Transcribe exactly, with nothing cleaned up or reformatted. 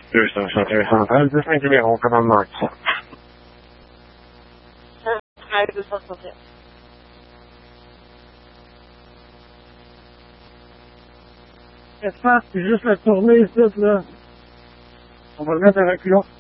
deux cent soixante-treize, dix-cinq numéro, commandement. treize, deux cent soixante et un. Espace, c'est juste la tournée ici, là. On va le mettre à reculons.